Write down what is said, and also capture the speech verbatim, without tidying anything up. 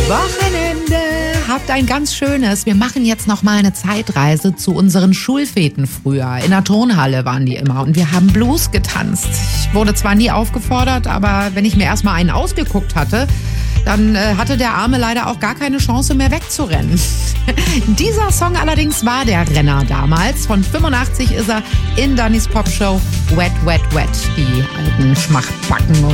Wochenende. Habt ein ganz schönes. Wir machen jetzt noch mal eine Zeitreise zu unseren Schulfeten früher. In der Turnhalle waren die immer und wir haben Blues getanzt. Ich wurde zwar nie aufgefordert, aber wenn ich mir erst mal einen ausgeguckt hatte, dann äh, hatte der Arme leider auch gar keine Chance mehr wegzurennen. Dieser Song allerdings war der Renner damals. Von fünfundachtzig ist er in Dannys Popshow Wet, Wet, Wet. Die alten Schmachtbacken